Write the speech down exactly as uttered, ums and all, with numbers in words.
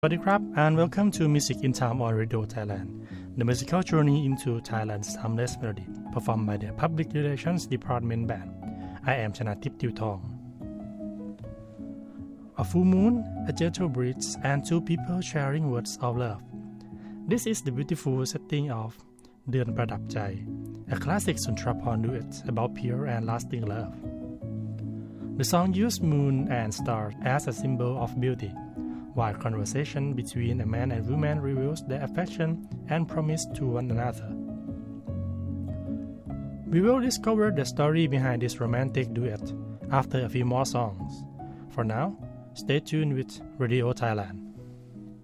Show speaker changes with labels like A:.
A: สวัสดีครับ and welcome to Music in Time on Radio Thailand, the musical journey into Thailand's timeless melody, performed by the Public Relations Department Band. I am Chanatip Tiutong. A full moon, a gentle breeze, and two people sharing words of love. This is the beautiful setting of เดือนประดับใจ a classic Suntraphorn duet about pure and lasting love. The song used moon and stars as a symbol of beauty.While conversation between a man and woman reveals their affection and promise to one another. We will discover the story behind this romantic duet after a few more songs. For now, stay tuned with Radio Thailand.